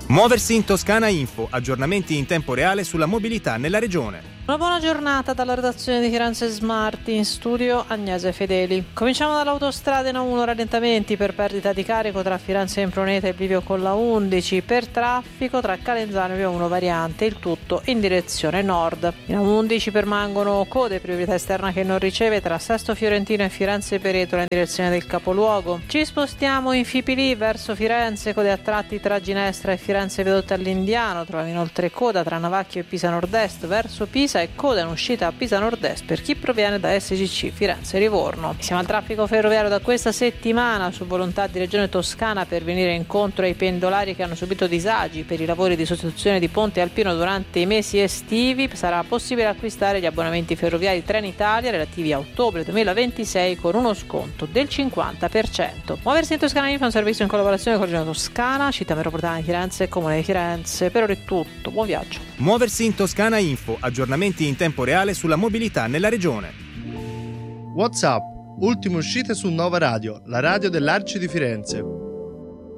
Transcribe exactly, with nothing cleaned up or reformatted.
Muoversi in Toscana Info, aggiornamenti in tempo reale sulla mobilità nella regione. Una buona giornata dalla redazione di Firenze Smart, in studio Agnese Fedeli. Cominciamo dall'autostrada in A uno, rallentamenti per perdita di carico tra Firenze e Improneta e Bivio con la undici, per traffico tra Calenzano e A uno variante, il tutto in direzione nord. In A undici permangono code, priorità esterna che non riceve tra Sesto Fiorentino e Firenze Peretola in direzione del capoluogo. Ci spostiamo in Fipili verso Firenze, code a tratti tra Ginestra e Firenze Viadotta all'Indiano, troviamo inoltre coda tra Navacchio e Pisa Nord-Est verso Pisa e coda in uscita a Pisa Nord-Est per chi proviene da S C C Firenze Livorno. Siamo al traffico ferroviario da questa settimana, su volontà di Regione Toscana per venire incontro ai pendolari che hanno subito disagi per i lavori di sostituzione di Ponte Alpino durante i mesi estivi. Sarà possibile acquistare gli abbonamenti ferroviari Trenitalia relativi a ottobre duemilaventisei con uno sconto del cinquanta per cento. Muoversi in Toscana Info è un servizio in collaborazione con Regione Toscana, Città Metropolitana di Firenze e Comune di Firenze. Per ora è tutto, buon viaggio. Muoversi in Toscana Info, aggiornamenti in tempo reale sulla mobilità nella regione. WhatsApp, ultime uscite su Nova Radio, la radio dell'Arci di Firenze.